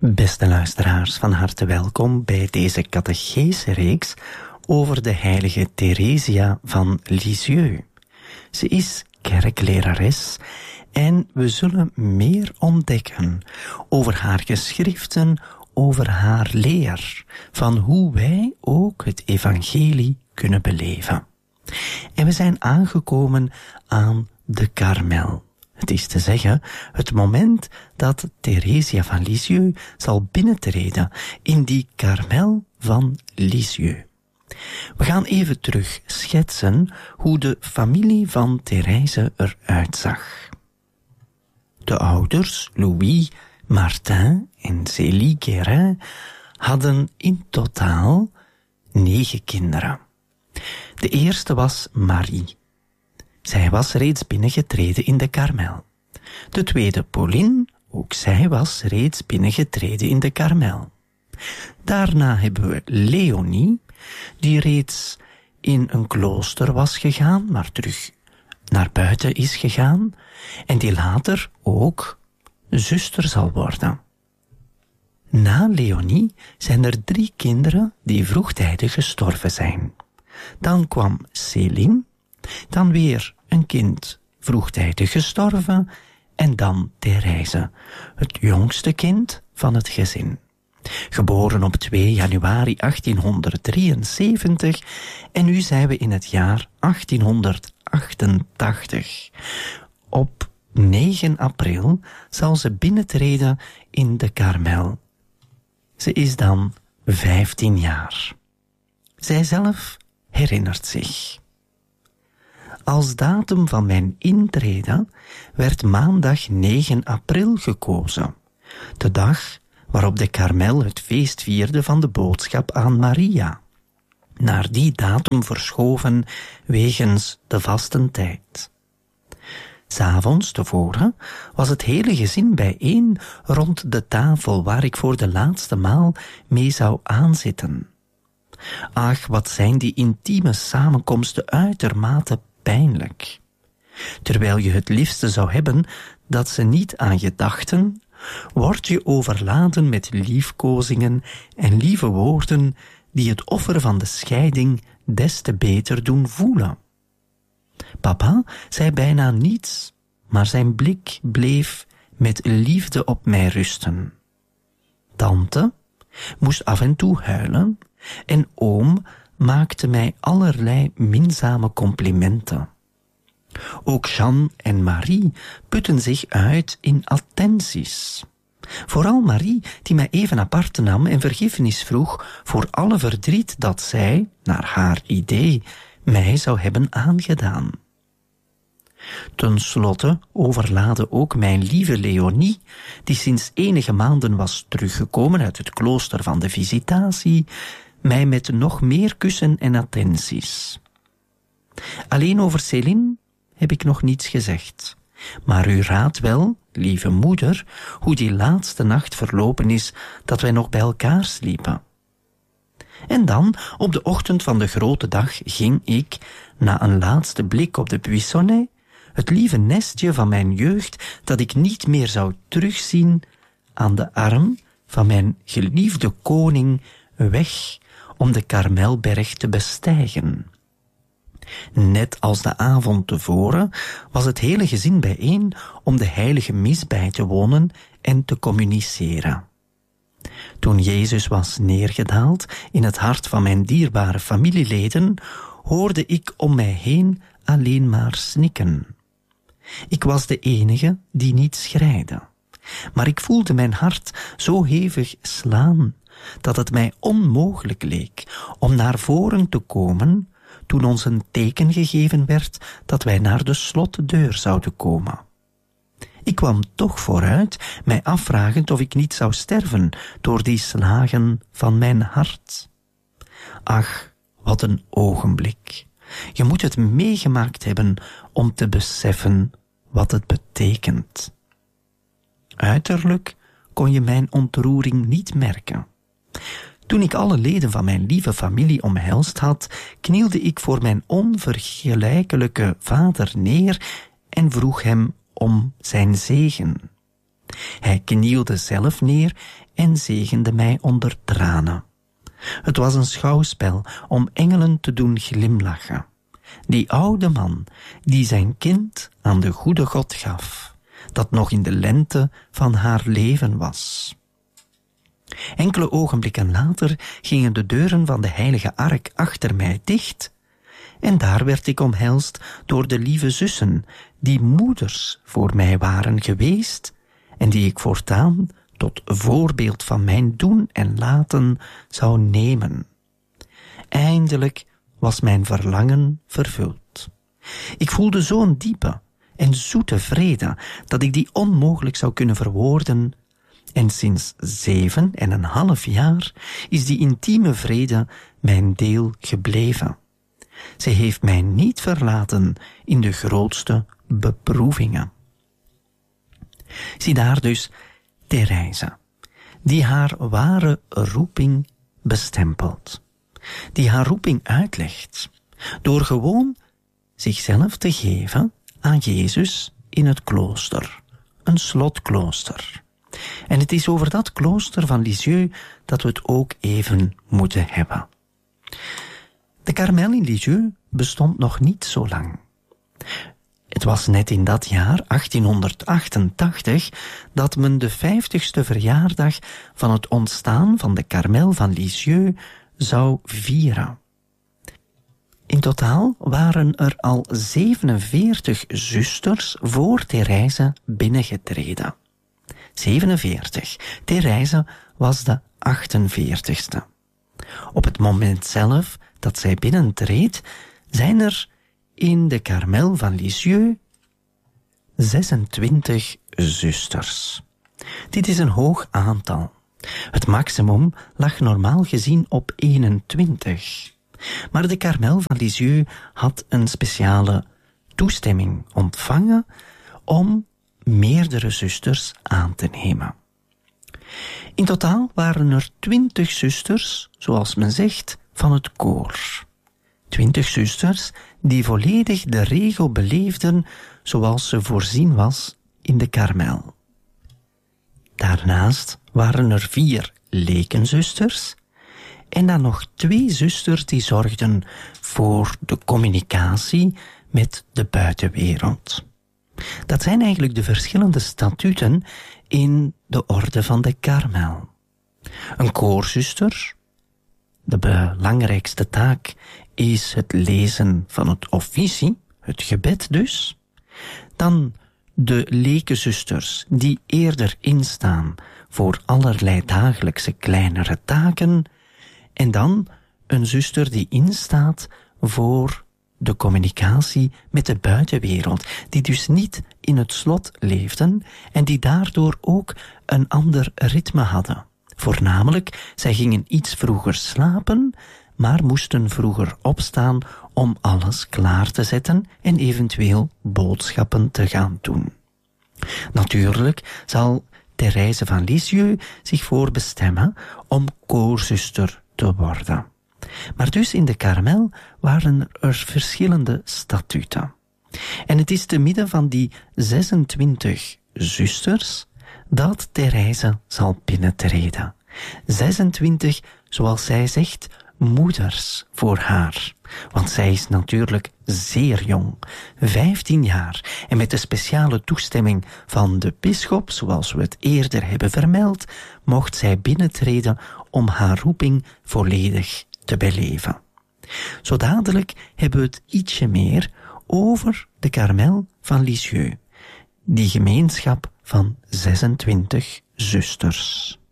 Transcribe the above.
Beste luisteraars, van harte welkom bij deze catechese-reeks over de heilige Theresia van Lisieux. Ze is kerklerares en we zullen meer ontdekken over haar geschriften, over haar leer, van hoe wij ook het evangelie kunnen beleven. En we zijn aangekomen aan de Karmel. Het is te zeggen, het moment dat Theresia van Lisieux zal binnentreden in die Karmel van Lisieux. We gaan even terug schetsen hoe de familie van Therese eruit zag. De ouders, Louis, Martin en Célie Guérin, hadden in totaal 9 kinderen. De eerste was Marie. Zij was reeds binnengetreden in de Karmel. De tweede, Pauline, ook zij was reeds binnengetreden in de Karmel. Daarna hebben we Léonie, die reeds in een klooster was gegaan, maar terug naar buiten is gegaan, en die later ook zuster zal worden. Na Léonie zijn er 3 kinderen die vroegtijdig gestorven zijn. Dan kwam Céline, dan weer een kind vroegtijdig gestorven en dan Therese, het jongste kind van het gezin. Geboren op 2 januari 1873 en nu zijn we in het jaar 1888. Op 9 april zal ze binnentreden in de Karmel. Ze is dan 15 jaar. Zijzelf herinnert zich. Als datum van mijn intrede werd maandag 9 april gekozen, de dag waarop de Karmel het feest vierde van de boodschap aan Maria, naar die datum verschoven wegens de vastentijd. 's Avonds tevoren was het hele gezin bijeen rond de tafel waar ik voor de laatste maal mee zou aanzitten. Ach, wat zijn die intieme samenkomsten uitermate pijnlijk. Terwijl je het liefste zou hebben dat ze niet aan je dachten, word je overladen met liefkozingen en lieve woorden die het offer van de scheiding des te beter doen voelen. Papa zei bijna niets, maar zijn blik bleef met liefde op mij rusten. Tante moest af en toe huilen en oom maakte mij allerlei minzame complimenten. Ook Jeanne en Marie putten zich uit in attenties. Vooral Marie, die mij even apart nam en vergiffenis vroeg voor alle verdriet dat zij, naar haar idee, mij zou hebben aangedaan. Ten slotte overlaadde ook mijn lieve Léonie, die sinds enige maanden was teruggekomen uit het klooster van de Visitatie, mij met nog meer kussen en attenties. Alleen over Céline heb ik nog niets gezegd. Maar u raadt wel, lieve moeder, hoe die laatste nacht verlopen is dat wij nog bij elkaar sliepen. En dan, op de ochtend van de grote dag, ging ik, na een laatste blik op de Buissonnet, het lieve nestje van mijn jeugd dat ik niet meer zou terugzien, aan de arm van mijn geliefde koning weg om de Karmelberg te bestijgen. Net als de avond tevoren was het hele gezin bijeen om de heilige mis bij te wonen en te communiceren. Toen Jezus was neergedaald in het hart van mijn dierbare familieleden, hoorde ik om mij heen alleen maar snikken. Ik was de enige die niet schreide, maar ik voelde mijn hart zo hevig slaan dat het mij onmogelijk leek om naar voren te komen toen ons een teken gegeven werd dat wij naar de slotdeur zouden komen. Ik kwam toch vooruit, mij afvragend of ik niet zou sterven door die slagen van mijn hart. Ach, wat een ogenblik. Je moet het meegemaakt hebben om te beseffen wat het betekent. Uiterlijk kon je mijn ontroering niet merken. Toen ik alle leden van mijn lieve familie omhelst had, knielde ik voor mijn onvergelijkelijke vader neer en vroeg hem om zijn zegen. Hij knielde zelf neer en zegende mij onder tranen. Het was een schouwspel om engelen te doen glimlachen. Die oude man die zijn kind aan de goede God gaf, dat nog in de lente van haar leven was. Enkele ogenblikken later gingen de deuren van de heilige ark achter mij dicht en daar werd ik omhelst door de lieve zussen die moeders voor mij waren geweest en die ik voortaan tot voorbeeld van mijn doen en laten zou nemen. Eindelijk was mijn verlangen vervuld. Ik voelde zo'n diepe en zoete vrede dat ik die onmogelijk zou kunnen verwoorden. En sinds 7,5 jaar is die intieme vrede mijn deel gebleven. Zij heeft mij niet verlaten in de grootste beproevingen. Ziedaar dus Therese, die haar ware roeping bestempelt, die haar roeping uitlegt, door gewoon zichzelf te geven aan Jezus in het klooster, een slotklooster. En het is over dat klooster van Lisieux dat we het ook even moeten hebben. De Karmel in Lisieux bestond nog niet zo lang. Het was net in dat jaar, 1888, dat men de 50ste verjaardag van het ontstaan van de Karmel van Lisieux zou vieren. In totaal waren er al 47 zusters voor Therese binnengetreden. 47. Therese was de 48ste. Op het moment zelf dat zij binnentreedt, zijn er in de Karmel van Lisieux 26 zusters. Dit is een hoog aantal. Het maximum lag normaal gezien op 21. Maar de Karmel van Lisieux had een speciale toestemming ontvangen om meerdere zusters aan te nemen. In totaal waren er 20 zusters, zoals men zegt, van het koor. 20 zusters die volledig de regel beleefden zoals ze voorzien was in de Karmel. Daarnaast waren er 4 lekenzusters en dan nog 2 zusters die zorgden voor de communicatie met de buitenwereld. Dat zijn eigenlijk de verschillende statuten in de orde van de Karmel. Een koorzuster, de belangrijkste taak is het lezen van het officie, het gebed dus. Dan de lekenzusters die eerder instaan voor allerlei dagelijkse kleinere taken. En dan een zuster die instaat voor de communicatie met de buitenwereld, die dus niet in het slot leefden en die daardoor ook een ander ritme hadden. Voornamelijk, zij gingen iets vroeger slapen, maar moesten vroeger opstaan om alles klaar te zetten en eventueel boodschappen te gaan doen. Natuurlijk zal Therese van Lisieux zich voorbestemmen om koorzuster te worden. Maar dus in de Karmel waren er verschillende statuten. En het is te midden van die 26 zusters dat Therese zal binnentreden. 26, zoals zij zegt, moeders voor haar. Want zij is natuurlijk zeer jong, 15 jaar. En met de speciale toestemming van de bisschop, zoals we het eerder hebben vermeld, mocht zij binnentreden om haar roeping volledig te beleven. Zo dadelijk hebben we het ietsje meer over de Karmel van Lisieux, die gemeenschap van 26 zusters.